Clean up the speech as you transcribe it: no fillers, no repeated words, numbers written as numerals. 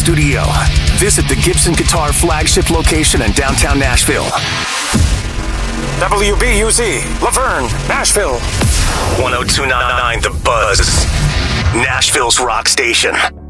studio. Visit the Gibson Guitar flagship location in downtown Nashville. WBUZ, Laverne, Nashville. 102.9 The Buzz, Nashville's rock station.